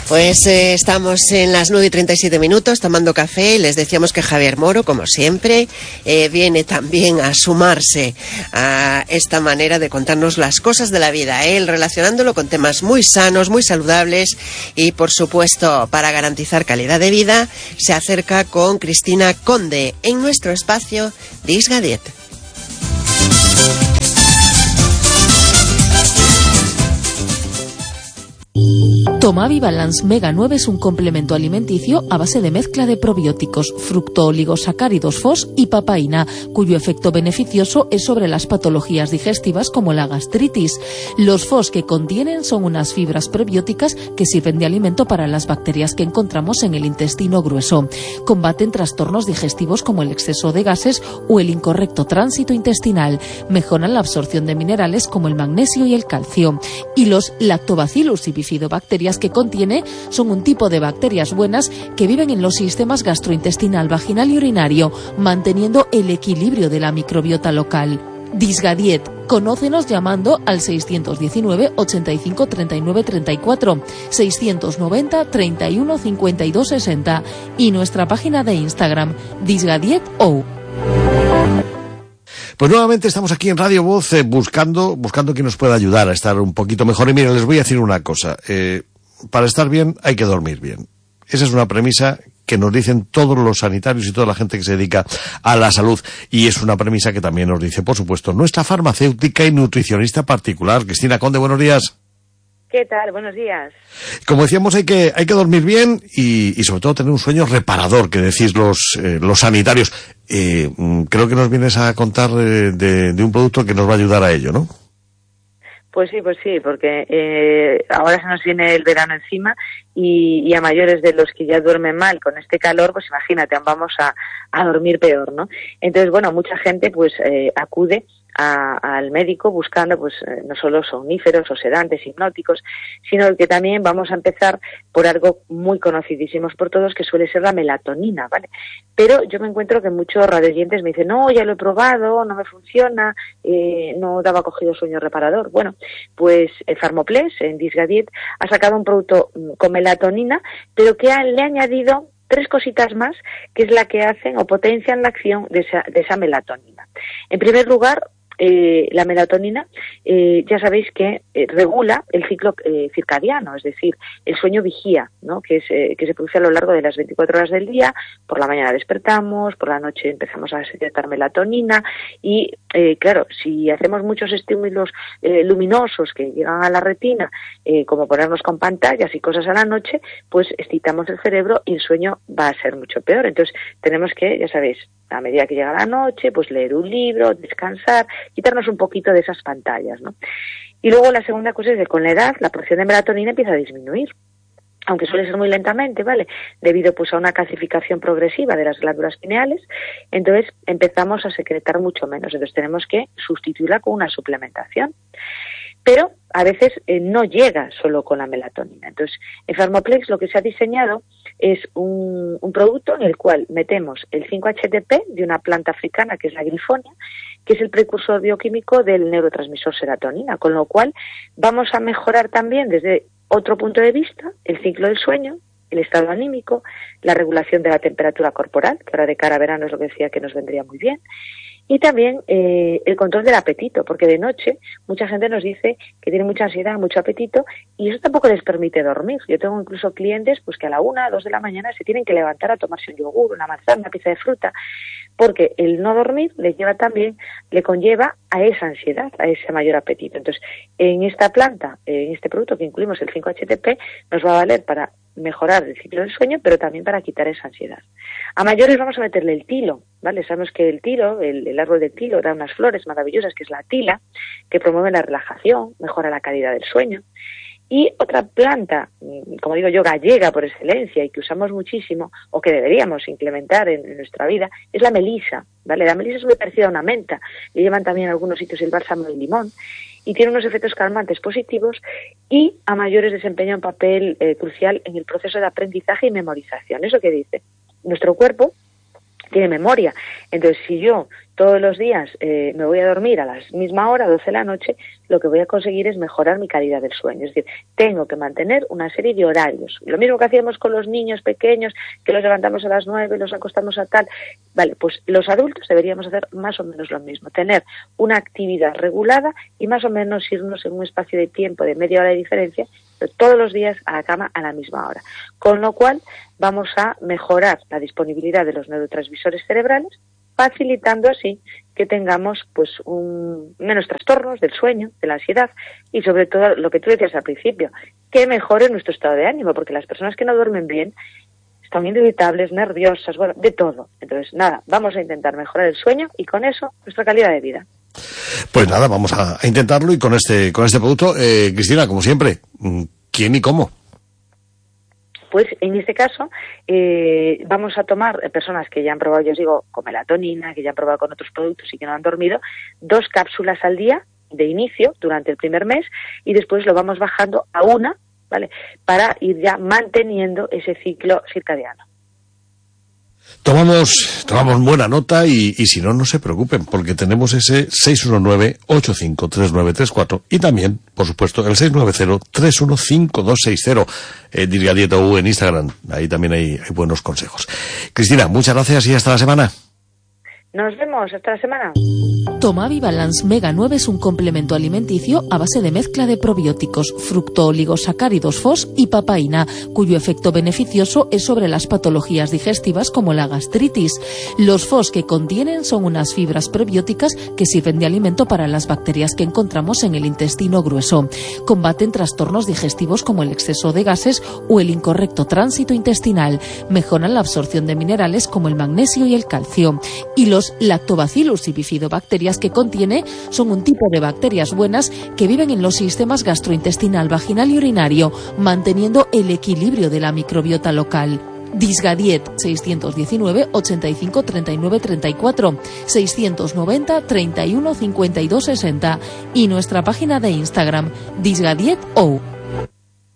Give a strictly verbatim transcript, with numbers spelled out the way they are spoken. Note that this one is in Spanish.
Pues eh, estamos en las nueve y treinta y siete minutos tomando café y les decíamos que Javier Moro, como siempre, eh, viene también a sumarse a esta manera de contarnos las cosas de la vida, él relacionándolo con temas muy sanos, muy saludables y, por supuesto, para garantizar calidad de vida, se acerca con Cristina Conde en nuestro espacio Disgadiet. Tomavi Balance Mega nueve es un complemento alimenticio a base de mezcla de probióticos, fructooligosacáridos F O S y papaína, cuyo efecto beneficioso es sobre las patologías digestivas como la gastritis. Los F O S que contienen son unas fibras prebióticas que sirven de alimento para las bacterias que encontramos en el intestino grueso. Combaten trastornos digestivos como el exceso de gases o el incorrecto tránsito intestinal. Mejoran la absorción de minerales como el magnesio y el calcio. Y los lactobacillus y bifidobacterias que contiene son un tipo de bacterias buenas que viven en los sistemas gastrointestinal, vaginal y urinario, manteniendo el equilibrio de la microbiota local. Disgadiet. Conócenos llamando al seiscientos diecinueve, ochenta y cinco, treinta y nueve, treinta y cuatro, seiscientos noventa, treinta y uno, cincuenta y dos, sesenta y nuestra página de Instagram, disgadieto. Pues nuevamente estamos aquí en Radio Voz eh, buscando buscando quien nos pueda ayudar a estar un poquito mejor. Y miren, les voy a decir una cosa. Eh, para estar bien hay que dormir bien. Esa es una premisa que nos dicen todos los sanitarios y toda la gente que se dedica a la salud. Y es una premisa que también nos dice, por supuesto, nuestra farmacéutica y nutricionista particular. Cristina Conde, buenos días. ¿Qué tal? Buenos días. Como decíamos, hay que hay que dormir bien y, y sobre todo tener un sueño reparador, que decís los eh, los sanitarios. Eh, creo que nos vienes a contar eh, de, de un producto que nos va a ayudar a ello, ¿no? Pues sí, pues sí, porque eh, ahora se nos viene el verano encima y, y a mayores de los que ya duermen mal con este calor, pues imagínate, vamos a, a dormir peor, ¿no? Entonces, bueno, mucha gente pues eh, acude A, al médico buscando pues eh, no solo somníferos o sedantes, hipnóticos, sino que también vamos a empezar por algo muy conocidísimos por todos, que suele ser la melatonina, ¿vale? Pero yo me encuentro que muchos radioyentes me dicen, no, ya lo he probado, no me funciona, eh, no daba cogido sueño reparador. Bueno, pues el Pharmoplex en Disgadiet ha sacado un producto con melatonina, pero que ha, le ha añadido tres cositas más, que es la que hacen o potencian la acción de esa, de esa melatonina. En primer lugar, Eh, la melatonina, eh, ya sabéis que eh, regula el ciclo eh, circadiano, es decir, el sueño vigía, ¿no? Que es eh, que se produce a lo largo de las veinticuatro horas del día. Por la mañana despertamos, por la noche empezamos a secretar melatonina y, eh, claro, si hacemos muchos estímulos eh, luminosos que llegan a la retina, eh, como ponernos con pantallas y cosas a la noche, pues excitamos el cerebro y el sueño va a ser mucho peor. Entonces tenemos que, ya sabéis, a medida que llega la noche, pues leer un libro, descansar, quitarnos un poquito de esas pantallas, ¿no? Y luego la segunda cosa es que con la edad la producción de melatonina empieza a disminuir, aunque suele ser muy lentamente, ¿vale? Debido pues a una calcificación progresiva de las glándulas pineales, entonces empezamos a secretar mucho menos, entonces tenemos que sustituirla con una suplementación. Pero a veces eh, no llega solo con la melatonina. Entonces, en Pharmoplex lo que se ha diseñado es un, un producto en el cual metemos el cinco H T P de una planta africana que es la grifonia, que es el precursor bioquímico del neurotransmisor serotonina, con lo cual vamos a mejorar también desde otro punto de vista el ciclo del sueño, el estado anímico, la regulación de la temperatura corporal, que ahora de cara a verano es lo que decía que nos vendría muy bien, y también eh, el control del apetito, porque de noche mucha gente nos dice que tiene mucha ansiedad, mucho apetito, y eso tampoco les permite dormir. Yo tengo incluso clientes pues que a la una, dos de la mañana se tienen que levantar a tomarse un yogur, una manzana, una pieza de fruta, porque el no dormir les lleva también, le conlleva a esa ansiedad, a ese mayor apetito. Entonces, en esta planta, en este producto que incluimos el cinco H T P, nos va a valer para mejorar el ciclo del sueño, pero también para quitar esa ansiedad. A mayores vamos a meterle el tilo, ¿vale? Sabemos que el tilo, el, el árbol de tilo, da unas flores maravillosas, que es la tila, que promueve la relajación, mejora la calidad del sueño. Y otra planta, como digo yo, gallega por excelencia y que usamos muchísimo, o que deberíamos implementar en, en nuestra vida, es la melisa, ¿vale? La melisa es muy parecida a una menta, le llevan también en algunos sitios el bálsamo de limón, y tiene unos efectos calmantes positivos y a mayores desempeña un papel eh, crucial en el proceso de aprendizaje y memorización. ¿Eso qué dice? Nuestro cuerpo tiene memoria. Entonces, si yo todos los días eh, me voy a dormir a la misma hora, doce de la noche, lo que voy a conseguir es mejorar mi calidad del sueño. Es decir, tengo que mantener una serie de horarios. Lo mismo que hacíamos con los niños pequeños, que los levantamos a las nueve, los acostamos a tal. Vale, pues los adultos deberíamos hacer más o menos lo mismo. Tener una actividad regulada y más o menos irnos en un espacio de tiempo de media hora de diferencia, pero todos los días a la cama a la misma hora. Con lo cual vamos a mejorar la disponibilidad de los neurotransmisores cerebrales, facilitando así que tengamos pues un, menos trastornos del sueño, de la ansiedad y sobre todo lo que tú decías al principio, que mejore nuestro estado de ánimo, porque las personas que no duermen bien están irritables, nerviosas, bueno, de todo. Entonces, nada, vamos a intentar mejorar el sueño y con eso nuestra calidad de vida. Pues nada, vamos a, a intentarlo y con este con este producto, eh, Cristina, como siempre, ¿quién y cómo? Pues en este caso eh, vamos a tomar eh, personas que ya han probado, yo os digo, con melatonina, que ya han probado con otros productos y que no han dormido, dos cápsulas al día de inicio durante el primer mes y después lo vamos bajando a una, ¿vale? Para ir ya manteniendo ese ciclo circadiano. Tomamos, tomamos buena nota y, y si no, no se preocupen, porque tenemos ese seis uno nueve, ocho cinco tres nueve tres cuatro y también, por supuesto, el seis nueve cero, tres uno cinco dos seis cero, eh, Disgadiet U en Instagram. Ahí también hay, hay buenos consejos. Cristina, muchas gracias y hasta la semana. Nos vemos, hasta la semana. Tomavi Balance Mega nueve es un complemento alimenticio a base de mezcla de probióticos, fructooligosacáridos F O S y papaína, cuyo efecto beneficioso es sobre las patologías digestivas como la gastritis. Los F O S que contienen son unas fibras probióticas que sirven de alimento para las bacterias que encontramos en el intestino grueso. Combaten trastornos digestivos como el exceso de gases o el incorrecto tránsito intestinal. Mejoran la absorción de minerales como el magnesio y el calcio. Y los lactobacillus y bifidobacterias que contiene son un tipo de bacterias buenas que viven en los sistemas gastrointestinal, vaginal y urinario, manteniendo el equilibrio de la microbiota local. Disgadiet seis uno nueve, ochenta y cinco, treinta y nueve, treinta y cuatro, seiscientos noventa, treinta y uno, cincuenta y dos, sesenta y nuestra página de Instagram Disgadiet O.